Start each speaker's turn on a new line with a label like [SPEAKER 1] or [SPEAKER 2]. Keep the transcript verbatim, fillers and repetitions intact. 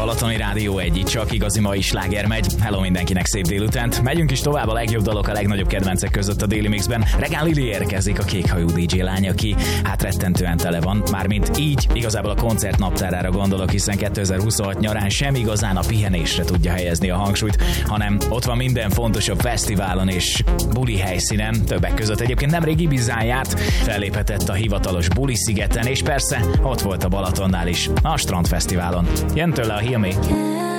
[SPEAKER 1] Balatoni Rádió egy, csak igazi mai sláger megy. Hello mindenkinek, szép délutánt. Megyünk is tovább, a legjobb dalok a legnagyobb kedvencek között a Daily Mixben. Regán Lili érkezik, a kékhajú dé dzsé lány, aki hát rettentően tele van. Mármint így, igazából a koncert naptárára gondolok, hiszen kétezer-huszonhat nyarán sem igazán a pihenésre tudja helyezni a hangsúlyt, hanem ott van minden fontosabb fesztiválon és buli helyszínen. Többek között egyébként nemrég Ibizán járt, felléphetett a hivatalos buli szigeten, és persze ott volt a Balatonnál is, a Strandfesztiválon. Jön tőle a Heal Me.